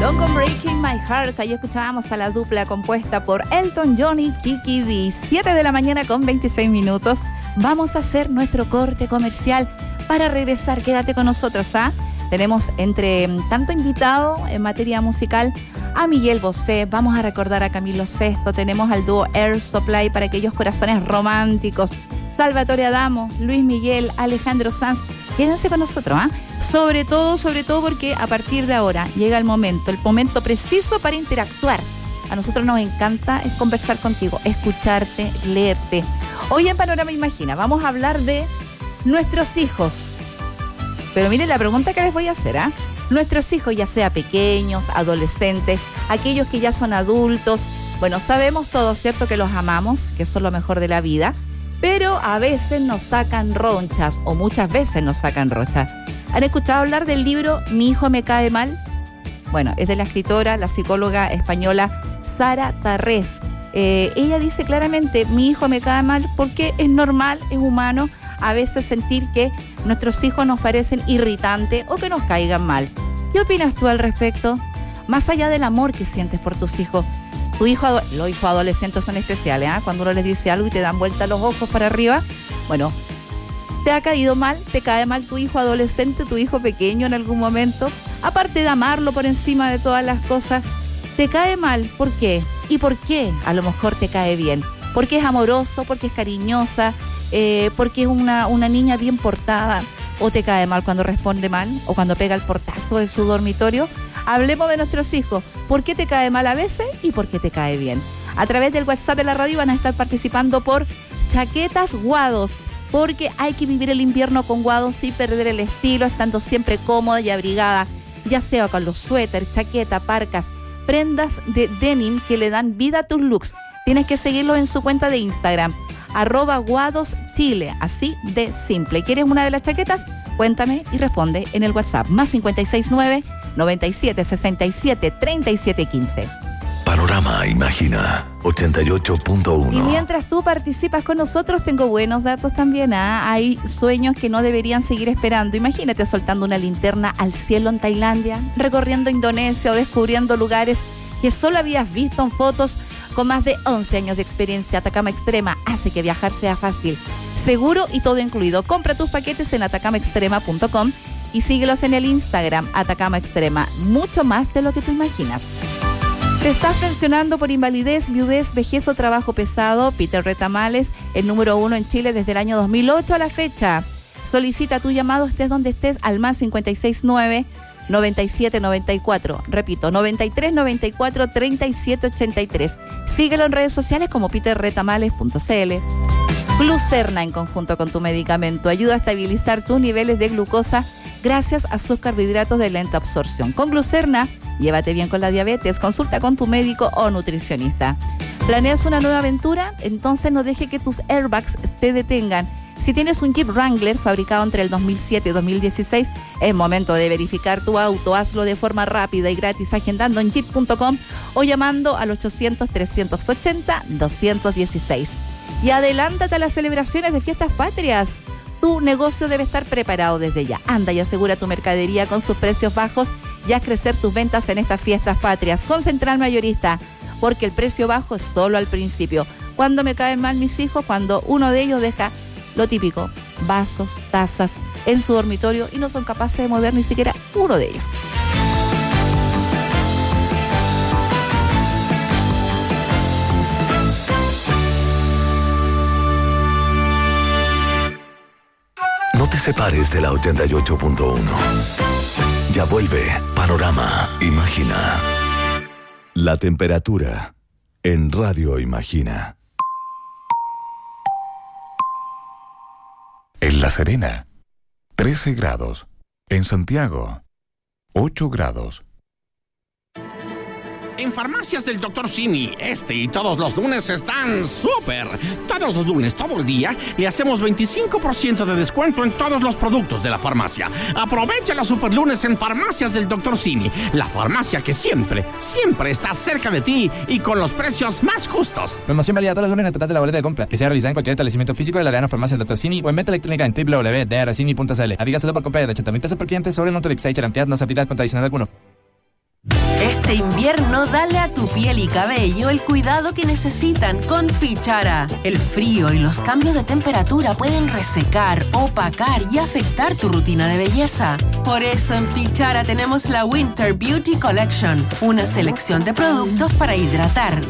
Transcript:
Long Gone Breaking My Heart. Ahí escuchábamos a la dupla compuesta por Elton John y Kiki Dee. 7 de la mañana con 26 minutos. Vamos a hacer nuestro corte comercial para regresar. Quédate con nosotros, ¿ah? Tenemos entre tanto invitado en materia musical a Miguel Bosé, vamos a recordar a Camilo Sesto, tenemos al dúo Air Supply para aquellos corazones románticos, Salvatore Adamo, Luis Miguel, Alejandro Sanz. Quédense con nosotros, ¿ah? Sobre todo porque a partir de ahora llega el momento preciso para interactuar. A nosotros nos encanta conversar contigo, escucharte, leerte. Hoy en Panorama Imagina vamos a hablar de nuestros hijos. Pero miren la pregunta que les voy a hacer, ¿ah? Nuestros hijos, ya sea pequeños, adolescentes, aquellos que ya son adultos. Bueno, sabemos todos, ¿cierto?, que los amamos, que son lo mejor de la vida, pero a veces nos sacan ronchas, o muchas veces nos sacan ronchas. ¿Han escuchado hablar del libro Mi hijo me cae mal? Bueno, es de la escritora, la psicóloga española Sara Tarrés. Ella dice claramente, mi hijo me cae mal porque es normal, es humano, a veces sentir que nuestros hijos nos parecen irritantes o que nos caigan mal. ¿Qué opinas tú al respecto? Más allá del amor que sientes por tus hijos, los hijos adolescentes son especiales, ¿eh? Cuando uno les dice algo y te dan vuelta los ojos para arriba. Bueno, ¿te ha caído mal? ¿Te cae mal tu hijo adolescente, tu hijo pequeño en algún momento? Aparte de amarlo por encima de todas las cosas, ¿te cae mal? ¿Por qué? ¿Y por qué a lo mejor te cae bien? Porque es amoroso, porque es cariñosa, porque es una niña bien portada, o te cae mal cuando responde mal, o cuando pega el portazo de su dormitorio. Hablemos de nuestros hijos. ¿Por qué te cae mal a veces y por qué te cae bien? A través del WhatsApp de la radio van a estar participando por chaquetas Guados, porque hay que vivir el invierno con Guados sin perder el estilo, estando siempre cómoda y abrigada, ya sea con los suéteres, chaqueta, parcas, prendas de denim que le dan vida a tus looks. Tienes que seguirlo en su cuenta de Instagram, @GuadosChile, así de simple. ¿Quieres una de las chaquetas? Cuéntame y responde en el WhatsApp, más 569-9767-3715. Panorama Imagina 88.1. Y mientras tú participas con nosotros, tengo buenos datos también, ¿ah? Hay sueños que no deberían seguir esperando. Imagínate soltando una linterna al cielo en Tailandia, recorriendo Indonesia o descubriendo lugares que solo habías visto en fotos. Con más de 11 años de experiencia, Atacama Extrema hace que viajar sea fácil, seguro y todo incluido. Compra tus paquetes en atacamaextrema.com y síguelos en el Instagram, Atacama Extrema. Mucho más de lo que tú imaginas. ¿Te estás pensionando por invalidez, viudez, vejez o trabajo pesado? Peter Retamales, el número 1 en Chile desde el año 2008 a la fecha. Solicita tu llamado, estés donde estés, al más 569-9794. Repito, 9394-3783. Síguelo en redes sociales como peterretamales.cl. Glucerna, en conjunto con tu medicamento, ayuda a estabilizar tus niveles de glucosa gracias a sus carbohidratos de lenta absorción. Con Glucerna, llévate bien con la diabetes. Consulta con tu médico o nutricionista. ¿Planeas una nueva aventura? Entonces no deje que tus airbags te detengan. Si tienes un Jeep Wrangler fabricado entre el 2007 y 2016, es momento de verificar tu auto. Hazlo de forma rápida y gratis agendando en jeep.com o llamando al 800-380-216. Y adelántate a las celebraciones de fiestas patrias. Tu negocio debe estar preparado desde ya. Anda y asegura tu mercadería con sus precios bajos y haz crecer tus ventas en estas fiestas patrias con Central Mayorista, porque el precio bajo es solo al principio. ¿Cuándo me caen mal mis hijos? Cuando uno de ellos deja lo típico, vasos, tazas en su dormitorio y no son capaces de mover ni siquiera uno de ellos. No te separes de la 88.1. Ya vuelve Panorama Imagina. La temperatura en Radio Imagina. En La Serena, 13 grados. En Santiago, 8 grados. En Farmacias del Dr. Simi, y todos los lunes están súper. Todos los lunes, todo el día, le hacemos 25% de descuento en todos los productos de la farmacia. Aprovecha los super lunes en Farmacias del Dr. Simi, la farmacia que siempre está cerca de ti y con los precios más justos. Promoción válida todos los lunes en el total de la boleta de compra, que sea realizada en cualquier establecimiento físico de la cadena Farmacia del Dr. Simi o en venta electrónica en www.drcimi.cl. Aplica solo por compra de 80.000 pesos por cliente sobre el monto de excise y garantía no se aplica con adicional alguno. Este invierno dale a tu piel y cabello el cuidado que necesitan con Pichara. El frío y los cambios de temperatura pueden resecar, opacar y afectar tu rutina de belleza. Por eso en Pichara tenemos la Winter Beauty Collection, una selección de productos para hidratar,